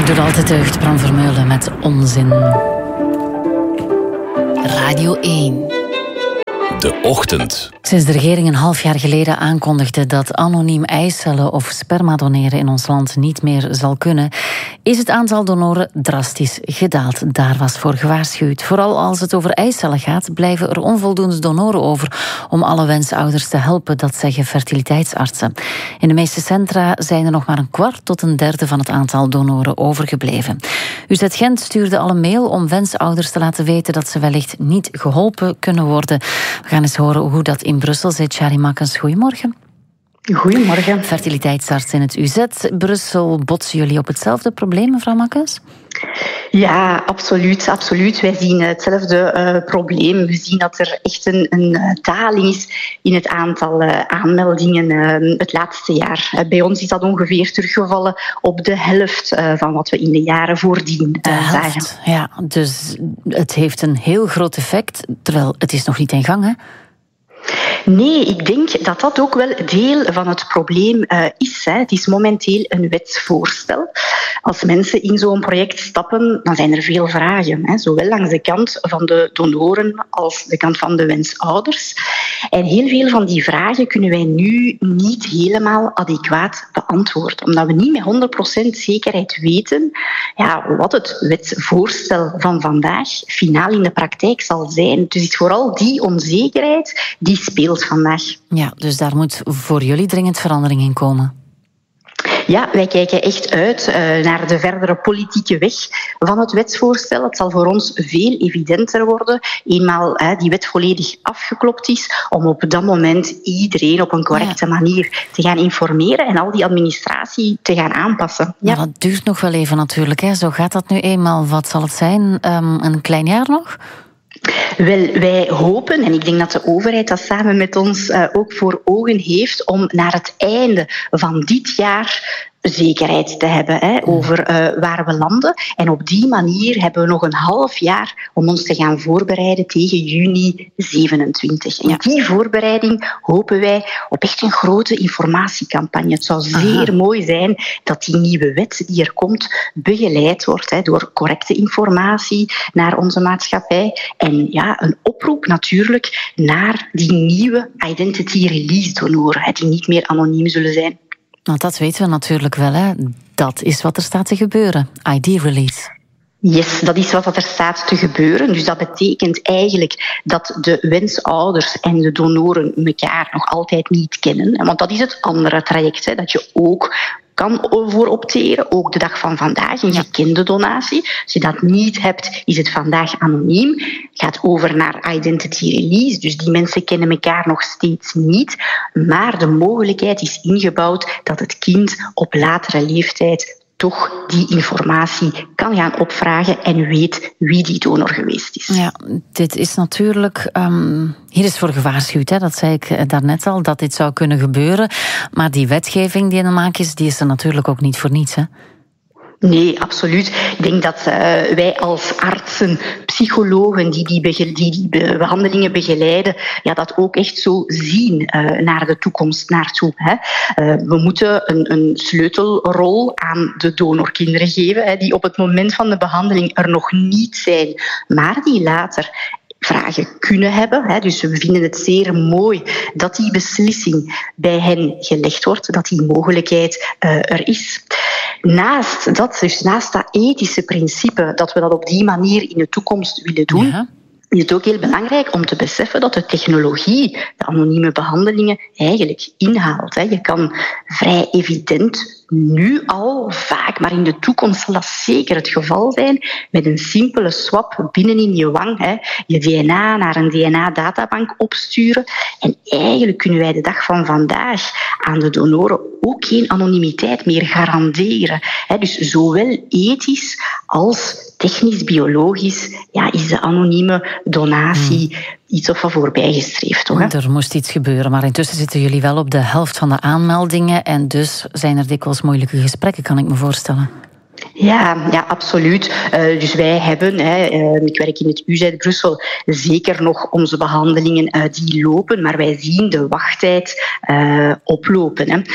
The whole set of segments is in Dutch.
doet altijd deugd, Bram Vermeulen met Onzin. Radio 1. De Ochtend. Sinds de regering een half jaar geleden aankondigde dat anoniem eicellen of sperma doneren in ons land niet meer zal kunnen, is het aantal donoren drastisch gedaald. Daar was voor gewaarschuwd. Vooral als het over eicellen gaat, blijven er onvoldoende donoren over om alle wensouders te helpen, dat zeggen fertiliteitsartsen. In de meeste centra zijn er nog maar een kwart tot een derde van het aantal donoren overgebleven. UZ Gent stuurde al een mail om wensouders te laten weten dat ze wellicht niet geholpen kunnen worden. We gaan eens horen hoe dat in Brussel zit. Shari Makkens, goedemorgen. Goedemorgen. Fertiliteitsarts in het UZ Brussel. Botsen jullie op hetzelfde probleem, mevrouw Makkens? Ja, absoluut, absoluut. Wij zien hetzelfde probleem. We zien dat er echt een daling is in het aantal aanmeldingen het laatste jaar. Bij ons is dat ongeveer teruggevallen op de helft van wat we in de jaren voordien zagen. Ja, dus het heeft een heel groot effect, terwijl het is nog niet in gang, hè? Nee, ik denk dat dat ook wel deel van het probleem is. Het is momenteel een wetsvoorstel. Als mensen in zo'n project stappen, dan zijn er veel vragen. Zowel langs de kant van de donoren als de kant van de wensouders. En heel veel van die vragen kunnen wij nu niet helemaal adequaat beantwoorden. Omdat we niet met 100% zekerheid weten wat het wetsvoorstel van vandaag finaal in de praktijk zal zijn. Dus het is vooral die onzekerheid die speelt vandaag. Ja, dus daar moet voor jullie dringend verandering in komen. Ja, wij kijken echt uit naar de verdere politieke weg van het wetsvoorstel. Het zal voor ons veel evidenter worden, eenmaal die wet volledig afgeklopt is, om op dat moment iedereen op een correcte manier te gaan informeren en al die administratie te gaan aanpassen. Ja, dat duurt nog wel even natuurlijk, hè. Zo gaat dat nu eenmaal. Wat zal het zijn? Een klein jaar nog? Wel, wij hopen, en ik denk dat de overheid dat samen met ons ook voor ogen heeft, om naar het einde van dit jaar zekerheid te hebben over waar we landen. En op die manier hebben we nog een half jaar om ons te gaan voorbereiden tegen juni 27. En die voorbereiding hopen wij op echt een grote informatiecampagne. Het zou zeer mooi zijn dat die nieuwe wet die er komt begeleid wordt door correcte informatie naar onze maatschappij. En een oproep natuurlijk naar die nieuwe identity release donoren, die niet meer anoniem zullen zijn. Nou, dat weten we natuurlijk wel, hè. Dat is wat er staat te gebeuren. ID-release. Yes, dat is wat er staat te gebeuren. Dus dat betekent eigenlijk dat de wensouders en de donoren elkaar nog altijd niet kennen. Want dat is het andere traject, dat je ook kan voor opteren, ook de dag van vandaag, een gekende donatie. Als je dat niet hebt, is het vandaag anoniem. Gaat over naar identity release, dus die mensen kennen elkaar nog steeds niet. Maar de mogelijkheid is ingebouwd dat het kind op latere leeftijd toch die informatie kan gaan opvragen en weet wie die donor geweest is. Ja, dit is natuurlijk... hier is voor gewaarschuwd, hè, dat zei ik daarnet al, dat dit zou kunnen gebeuren. Maar die wetgeving die in de maak is, die is er natuurlijk ook niet voor niets, hè? Nee, absoluut. Ik denk dat wij als artsen, psychologen die behandelingen begeleiden, dat ook echt zo zien naar de toekomst naartoe. We moeten een sleutelrol aan de donorkinderen geven, die op het moment van de behandeling er nog niet zijn, maar die later vragen kunnen hebben. Dus we vinden het zeer mooi dat die beslissing bij hen gelegd wordt, dat die mogelijkheid er is. Naast dat ethische principe, dat we dat op die manier in de toekomst willen doen, is het ook heel belangrijk om te beseffen dat de technologie de anonieme behandelingen eigenlijk inhaalt. Je kan vrij evident nu al vaak, maar in de toekomst zal dat zeker het geval zijn, met een simpele swap binnenin je wang, je DNA naar een DNA-databank opsturen. En eigenlijk kunnen wij de dag van vandaag aan de donoren ook geen anonimiteit meer garanderen. Dus zowel ethisch als technisch-biologisch is de anonieme donatie iets of wat voorbij gestreefd. Toch, hè? Er moest iets gebeuren, maar intussen zitten jullie wel op de helft van de aanmeldingen en dus zijn er dikwijls moeilijke gesprekken, kan ik me voorstellen. Ja, absoluut. Dus wij hebben, ik werk in het UZ Brussel, zeker nog onze behandelingen die lopen, maar wij zien de wachttijd oplopen.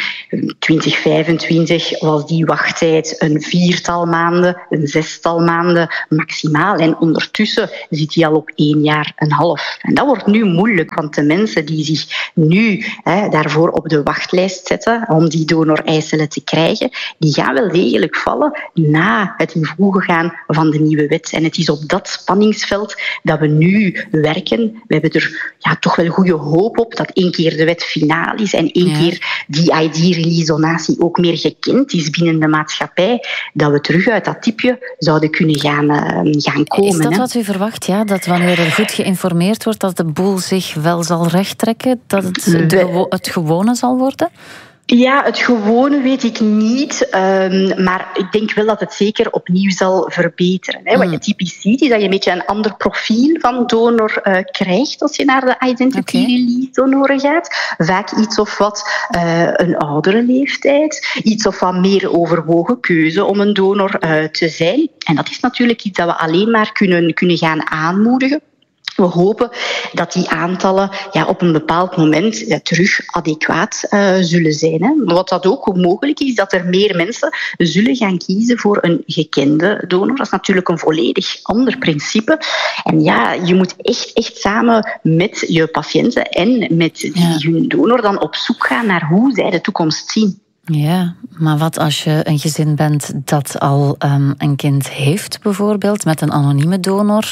2025 was die wachttijd een 4-tal maanden, een 6-tal maanden maximaal. En ondertussen zit die al op 1,5 jaar. En dat wordt nu moeilijk, want de mensen die zich nu daarvoor op de wachtlijst zetten om die donoreicellen te krijgen, die gaan wel degelijk vallen na het in voege gaan van de nieuwe wet. En het is op dat spanningsveld dat we nu werken. We hebben er toch wel goede hoop op dat één keer de wet finaal is en één keer die ID-release donatie ook meer gekend is binnen de maatschappij, dat we terug uit dat tipje zouden kunnen gaan komen. Is dat wat u verwacht? Ja, dat wanneer er goed geïnformeerd wordt, dat de boel zich wel zal rechttrekken? Dat het gewone zal worden? Ja, het gewone weet ik niet, maar ik denk wel dat het zeker opnieuw zal verbeteren. Wat je typisch ziet, is dat je een beetje een ander profiel van donor krijgt als je naar de identity release donoren gaat. Vaak iets of wat een oudere leeftijd, iets of wat meer overwogen keuze om een donor te zijn. En dat is natuurlijk iets dat we alleen maar kunnen gaan aanmoedigen. We hopen dat die aantallen op een bepaald moment terug adequaat zullen zijn. Hè. Wat dat ook mogelijk is, dat er meer mensen zullen gaan kiezen voor een gekende donor. Dat is natuurlijk een volledig ander principe. En je moet echt samen met je patiënten en met hun donor dan op zoek gaan naar hoe zij de toekomst zien. Ja, maar wat als je een gezin bent dat al een kind heeft, bijvoorbeeld, met een anonieme donor,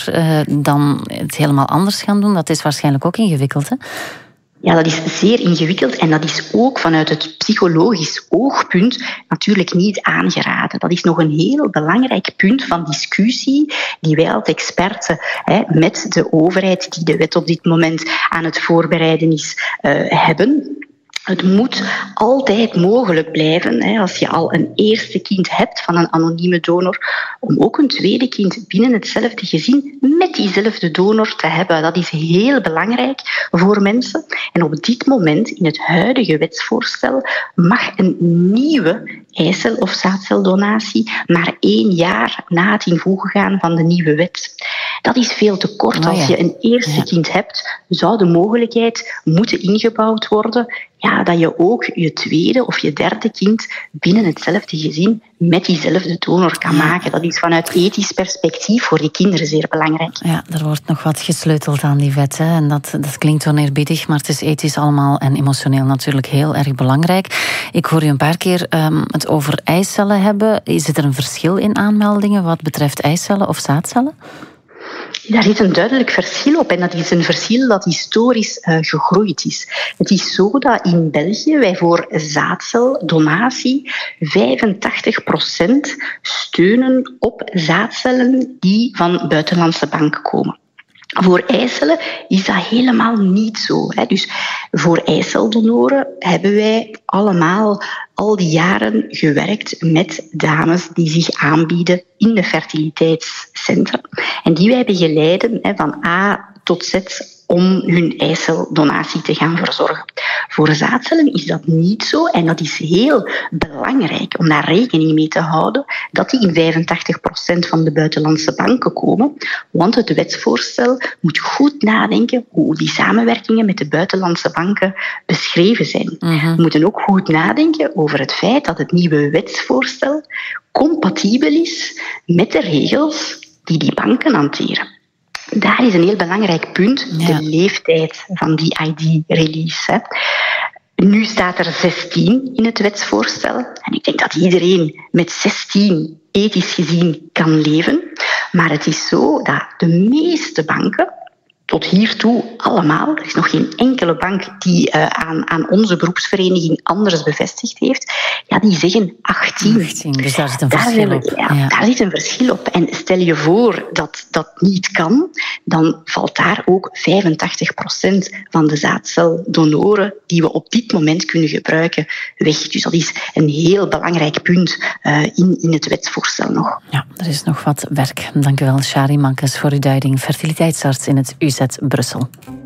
dan het helemaal anders gaan doen? Dat is waarschijnlijk ook ingewikkeld, hè? Ja, dat is zeer ingewikkeld en dat is ook vanuit het psychologisch oogpunt natuurlijk niet aangeraden. Dat is nog een heel belangrijk punt van discussie die wij als experten met de overheid, die de wet op dit moment aan het voorbereiden is, hebben. Het moet altijd mogelijk blijven, als je al een eerste kind hebt van een anonieme donor, om ook een tweede kind binnen hetzelfde gezin met diezelfde donor te hebben. Dat is heel belangrijk voor mensen. En op dit moment, in het huidige wetsvoorstel, mag een nieuwe eicel- of zaadceldonatie maar 1 jaar na het in voege gaan van de nieuwe wet. Dat is veel te kort. Als je een eerste kind hebt, zou de mogelijkheid moeten ingebouwd worden dat je ook je tweede of je derde kind binnen hetzelfde gezin met diezelfde donor kan maken. Dat is vanuit ethisch perspectief voor die kinderen zeer belangrijk. Ja, er wordt nog wat gesleuteld aan die wet. Hè. En dat klinkt oneerbiedig, maar het is ethisch allemaal en emotioneel natuurlijk heel erg belangrijk. Ik hoor u een paar keer het over eicellen hebben. Is er een verschil in aanmeldingen wat betreft eicellen of zaadcellen? Daar zit een duidelijk verschil op en dat is een verschil dat historisch gegroeid is. Het is zo dat in België wij voor zaadceldonatie 85% steunen op zaadcellen die van buitenlandse banken komen. Voor eicellen is dat helemaal niet zo. Dus voor eiceldonoren hebben wij allemaal al die jaren gewerkt met dames die zich aanbieden in de fertiliteitscentra. En die wij begeleiden van A tot Z om hun eiceldonatie te gaan verzorgen. Voor zaadcellen is dat niet zo en dat is heel belangrijk om daar rekening mee te houden dat die in 85% van de buitenlandse banken komen, want het wetsvoorstel moet goed nadenken hoe die samenwerkingen met de buitenlandse banken beschreven zijn. We moeten ook goed nadenken over het feit dat het nieuwe wetsvoorstel compatibel is met de regels die banken hanteren. Daar is een heel belangrijk punt, de leeftijd van die ID-release. Nu staat er 16 in het wetsvoorstel. En ik denk dat iedereen met 16 ethisch gezien kan leven. Maar het is zo dat de meeste banken, tot hiertoe allemaal, er is nog geen enkele bank die aan onze beroepsvereniging anders bevestigd heeft, die zeggen 18. Dus daar zit een verschil op. Daar zit een verschil op. En stel je voor dat dat niet kan, dan valt daar ook 85% van de zaadceldonoren die we op dit moment kunnen gebruiken weg. Dus dat is een heel belangrijk punt in het wetsvoorstel nog. Ja, er is nog wat werk. Dank u wel, Shari Mankes, voor uw duiding. Fertiliteitsarts in het UZ Brussel.